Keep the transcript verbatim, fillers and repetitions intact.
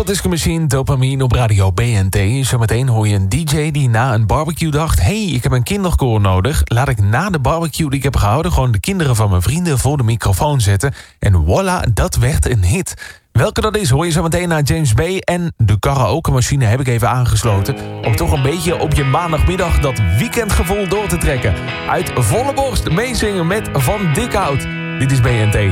Purple Disco Machine, Dopamine op radio B N T. Zometeen hoor je een D J die na een barbecue dacht... hey, ik heb een kinderkoor nodig. Laat ik na de barbecue die ik heb gehouden... gewoon de kinderen van mijn vrienden voor de microfoon zetten. En voilà, dat werd een hit. Welke dat is, hoor je zometeen naar James Bay. En de karaoke-machine heb ik even aangesloten... om toch een beetje op je maandagmiddag dat weekendgevoel door te trekken. Uit volle borst meezingen met Van Dikhout. Dit is B N T.